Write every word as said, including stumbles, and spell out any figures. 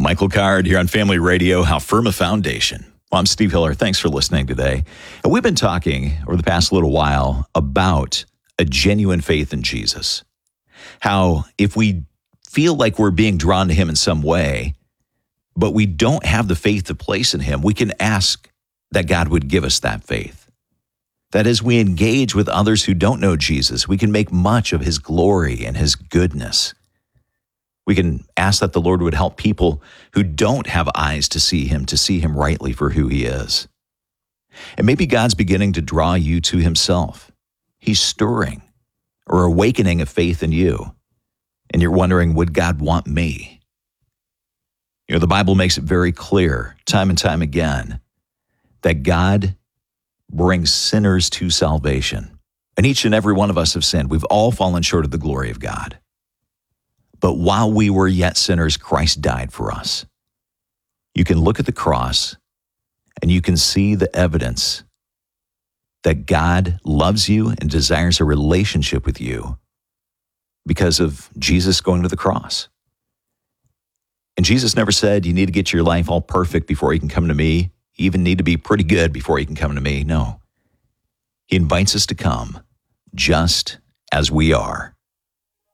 Michael Card here on Family Radio, How Firm a Foundation. Well, I'm Steve Hiller. Thanks for listening today. And we've been talking over the past little while about a genuine faith in Jesus. How if we feel like we're being drawn to him in some way, but we don't have the faith to place in him, we can ask that God would give us that faith. That as we engage with others who don't know Jesus, we can make much of his glory and his goodness. We can ask that the Lord would help people who don't have eyes to see him, to see him rightly for who he is. And maybe God's beginning to draw you to himself. He's stirring or awakening a faith in you. And you're wondering, would God want me? You know, the Bible makes it very clear, time and time again, that God brings sinners to salvation. And each and every one of us have sinned. We've all fallen short of the glory of God. But while we were yet sinners, Christ died for us. You can look at the cross and you can see the evidence that God loves you and desires a relationship with you because of Jesus going to the cross. And Jesus never said you need to get your life all perfect before you can come to me. You even need to be pretty good before you can come to me. No. He invites us to come just as we are.